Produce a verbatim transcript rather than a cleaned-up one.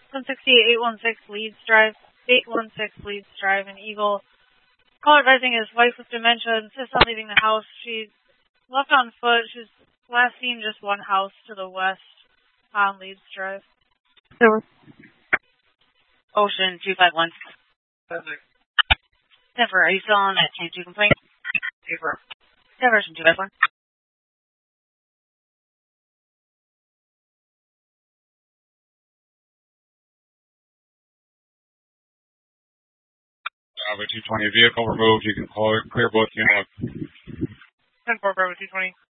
one sixty-eight, eight one six Leeds Drive, eight one six Leeds Drive in Eagle. Caller advising his wife with dementia insists on leaving the house. She left on foot. She's last seen just one house to the west on Leeds Drive. Ocean two five one. Denver, are you still on that two two complaint? Denver. Denver, Ocean two five one. Bravo two twenty, vehicle removed. You can clear, clear both units. ten four, Bravo two twenty.